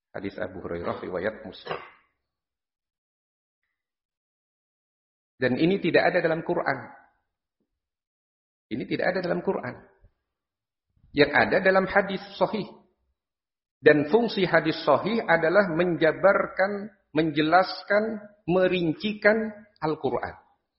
Hadis Abu Hurairah riwayat Muslim. Dan ini tidak ada dalam Quran. Ini tidak ada dalam Quran. Yang ada dalam hadis sahih. Dan fungsi hadis sahih adalah menjabarkan, menjelaskan, merincikan Al-Quran.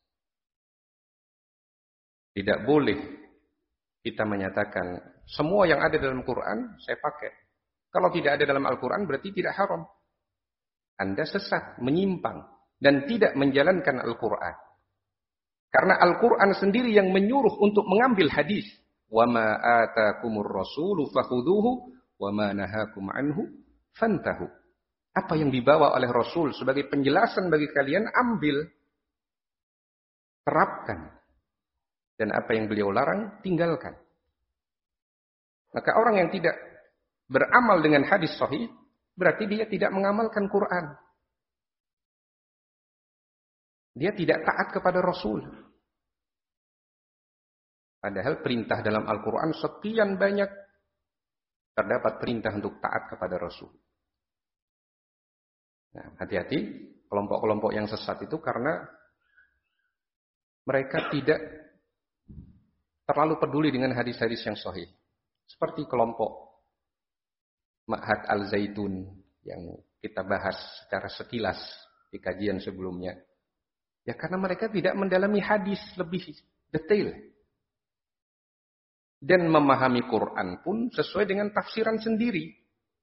Tidak boleh kita menyatakan semua yang ada dalam Quran saya pakai. Kalau tidak ada dalam Al-Quran berarti tidak haram. Anda sesat, menyimpang, dan tidak menjalankan Al-Quran. Karena Al-Quran sendiri yang menyuruh untuk mengambil hadis. وَمَا آتَاكُمُ الرَّسُولُ فَخُذُوهُ وَمَا نَهَاكُمْ عَنْهُ فَانْتَهُ. Apa yang dibawa oleh Rasul sebagai penjelasan bagi kalian, ambil. Terapkan. Dan apa yang beliau larang, tinggalkan. Maka orang yang tidak beramal dengan hadis sahih, berarti dia tidak mengamalkan Quran. Dia tidak taat kepada Rasul. Padahal perintah dalam Al-Quran sekian banyak, terdapat perintah untuk taat kepada Rasul. Nah, hati-hati kelompok-kelompok yang sesat itu karena mereka tidak terlalu peduli dengan hadis-hadis yang sahih. Seperti kelompok Ma'had Al-Zaitun yang kita bahas secara sekilas di kajian sebelumnya. Ya karena mereka tidak mendalami hadis lebih detail. Dan memahami Quran pun sesuai dengan tafsiran sendiri.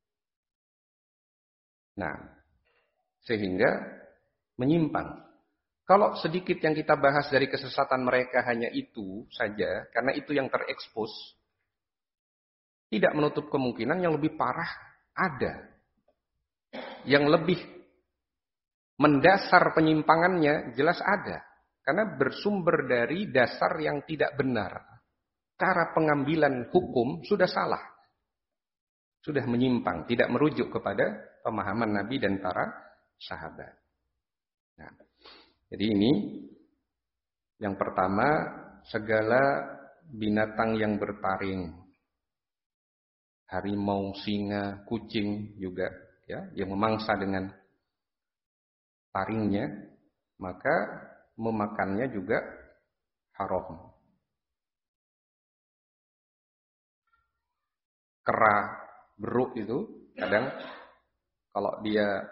Nah, sehingga menyimpang. Kalau sedikit yang kita bahas dari kesesatan mereka hanya itu saja, karena itu yang terekspos, tidak menutup kemungkinan yang lebih parah ada. Yang lebih mendasar penyimpangannya jelas ada. Karena bersumber dari dasar yang tidak benar. Cara pengambilan hukum sudah salah. Sudah menyimpang. Tidak merujuk kepada pemahaman Nabi dan para sahabat. Nah, jadi ini yang pertama, segala binatang yang bertaring. Harimau, singa, kucing juga. Ya, yang memangsa dengan taringnya, maka memakannya juga haram. Kera, beruk itu kadang kalau dia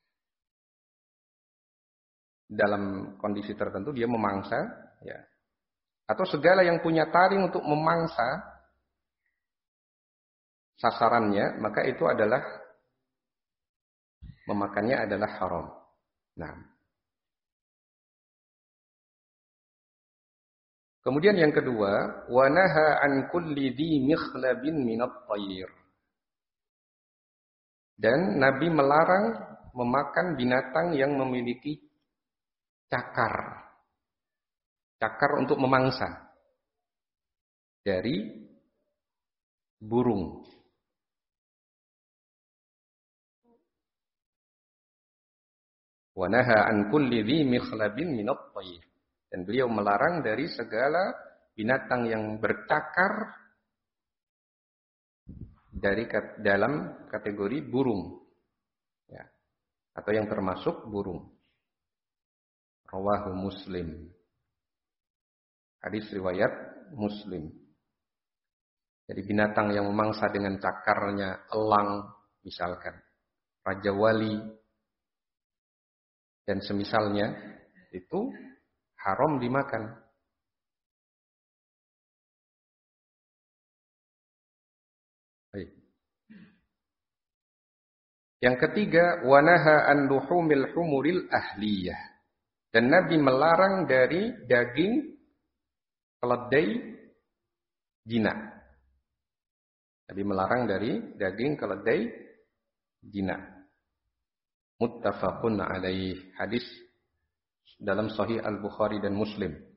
dalam kondisi tertentu dia memangsa, ya. Atau segala yang punya taring untuk memangsa sasarannya, maka itu adalah memakannya adalah haram. Nah. Kemudian yang kedua, wa naha an kulli dhi mikhlabin minat tayr. Dan Nabi melarang memakan binatang yang memiliki cakar. Cakar untuk memangsa. Dari burung. Wa naha an kulli dhi mikhlabin minat tayr. Dan beliau melarang dari segala binatang yang bercakar dari dalam kategori burung, ya, atau yang termasuk burung. Rawahu Muslim. Hadis riwayat Muslim. Jadi binatang yang memangsa dengan cakarnya, elang misalkan, raja wali dan semisalnya itu haram dimakan. Baik. Yang ketiga, wanaha an luhumil humuril ahliyah. Dan Nabi melarang dari daging keledai jinak. Nabi melarang dari daging keledai jinak. Muttafaqun alaih. Hadis dalam Sahih Al-Bukhari dan Muslim.